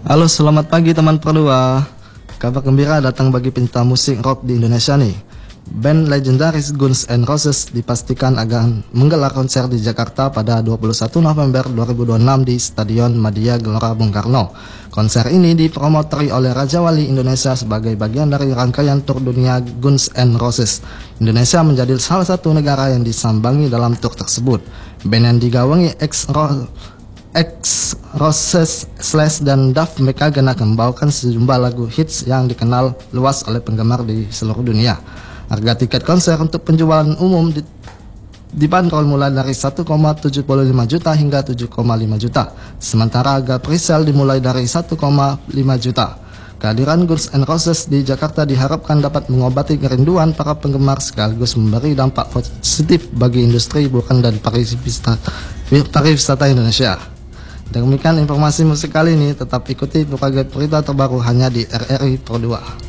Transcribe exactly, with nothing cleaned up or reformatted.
Halo, selamat pagi teman Perdua. Kabar gembira datang bagi pencinta musik rock di Indonesia nih. Band legendaris Guns N' Roses dipastikan akan menggelar konser di Jakarta pada dua puluh satu November dua ribu dua puluh enam di Stadion Madia Gelora Bung Karno. Konser ini dipromotori oleh Raja Wali Indonesia sebagai bagian dari rangkaian tur dunia Guns N' Roses. Indonesia menjadi salah satu negara yang disambangi dalam tur tersebut. Band yang digawangi ex X, Roses, Slash, dan Duff McKagan akan membawakan sejumlah lagu hits yang dikenal luas oleh penggemar di seluruh dunia. Harga tiket konser untuk penjualan umum di, dibanderol mulai dari satu koma tujuh lima juta hingga tujuh koma lima juta, sementara harga presale dimulai dari satu koma lima juta. Kehadiran Guns N' Roses di Jakarta diharapkan dapat mengobati kerinduan para penggemar sekaligus memberi dampak positif bagi industri hiburan dan pariwisata, pariwisata Indonesia. Demikian informasi musik kali ini, tetap ikuti berbagai berita terbaru hanya di R R I Pro dua.